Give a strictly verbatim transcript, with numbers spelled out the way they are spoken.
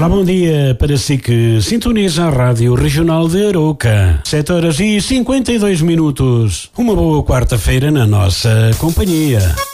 Olá, bom dia para si que sintoniza a Rádio Regional de Arouca. sete horas e cinquenta e dois minutos. Uma boa quarta-feira na nossa companhia.